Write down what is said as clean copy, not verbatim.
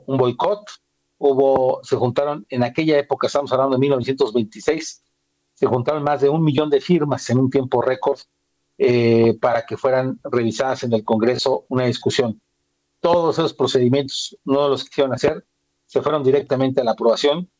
un boicot, se juntaron en aquella época, estamos hablando de 1926, se juntaron más de 1 millón de firmas en un tiempo récord para que fueran revisadas en el Congreso una discusión. Todos esos procedimientos no los quisieron hacer, se fueron directamente a la aprobación